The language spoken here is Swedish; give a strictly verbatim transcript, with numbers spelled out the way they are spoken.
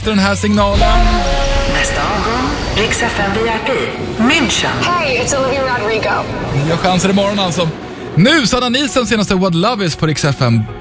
efter den här signalen. Nästa avgång, Rix F M V I P, München. Hey, it's Olivia Rodrigo. Nya chanser imorgon alltså. Nu Sanna Nielsen senaste What Love Is på Rix F M.